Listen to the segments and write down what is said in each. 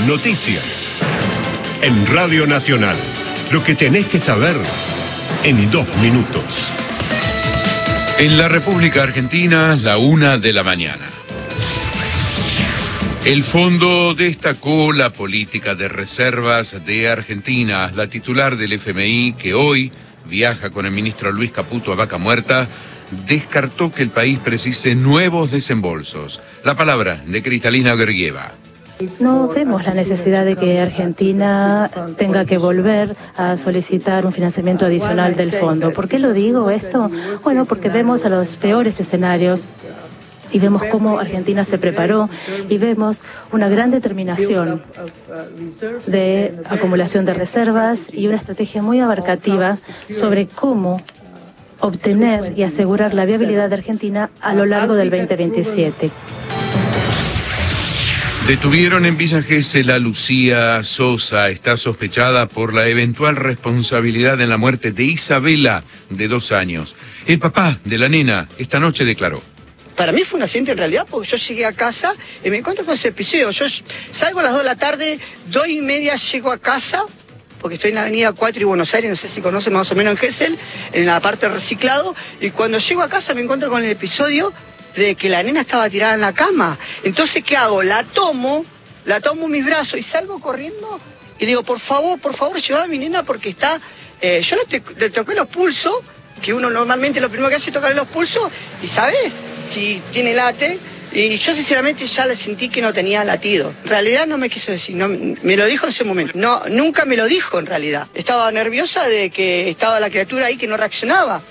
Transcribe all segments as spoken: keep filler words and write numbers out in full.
Noticias. En Radio Nacional. Lo que tenés que saber en dos minutos. En la República Argentina, la una de la mañana. El fondo destacó la política de reservas de Argentina. La titular del F M I, que hoy viaja con el ministro Luis Caputo a Vaca Muerta, descartó que el país precise nuevos desembolsos. La palabra de Cristalina Georgieva. No vemos la necesidad de que Argentina tenga que volver a solicitar un financiamiento adicional del fondo. ¿Por qué lo digo esto? Bueno, porque vemos a los peores escenarios y vemos cómo Argentina se preparó y vemos una gran determinación de acumulación de reservas y una estrategia muy abarcativa sobre cómo obtener y asegurar la viabilidad de Argentina a lo largo del veinte veintisiete. Detuvieron en Villa Gesell a Lucía Sosa. Está sospechada por la eventual responsabilidad en la muerte de Isabela, de dos años. El papá de la nena esta noche declaró. Para mí fue un accidente en realidad, porque yo llegué a casa y me encuentro con ese episodio. Yo salgo a las dos de la tarde, dos y media llego a casa, porque estoy en la avenida cuatro y Buenos Aires, no sé si conocen más o menos en Gesell, en la parte de reciclado, y cuando llego a casa me encuentro con el episodio de que la nena estaba tirada en la cama. Entonces, ¿qué hago? La tomo, la tomo en mis brazos y salgo corriendo y digo, por favor, por favor, lleva a mi nena porque está... Eh, yo le, le toqué los pulsos, que uno normalmente lo primero que hace es tocarle los pulsos, y ¿sabes? Si tiene late, y yo sinceramente ya le sentí que no tenía latido. En realidad no me quiso decir, no, me lo dijo en ese momento. No, nunca me lo dijo en realidad. Estaba nerviosa de que estaba la criatura ahí que no reaccionaba.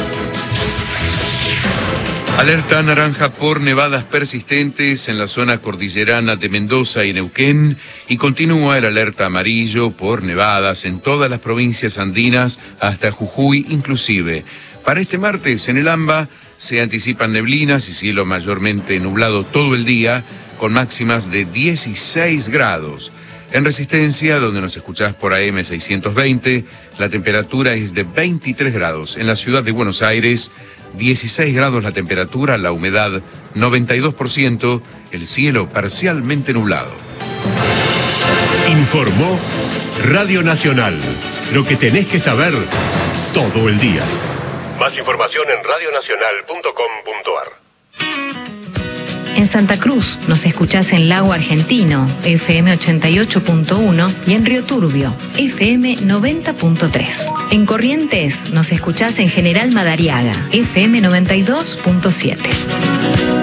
Alerta naranja por nevadas persistentes en la zona cordillerana de Mendoza y Neuquén, y continúa el alerta amarillo por nevadas en todas las provincias andinas hasta Jujuy inclusive. Para este martes en el AMBA se anticipan neblinas y cielo mayormente nublado todo el día, con máximas de dieciséis grados. En Resistencia, donde nos escuchás por A M seiscientos veinte, la temperatura es de veintitrés grados. En la ciudad de Buenos Aires, dieciséis grados la temperatura, la humedad noventa y dos por ciento, el cielo parcialmente nublado. Informó Radio Nacional. Lo que tenés que saber todo el día. Más información en radio nacional punto com punto a r. En Santa Cruz nos escuchás en Lago Argentino, F M ochenta y ocho punto uno, y en Río Turbio, F M noventa punto tres. En Corrientes nos escuchás en General Madariaga, F M noventa y dos punto siete.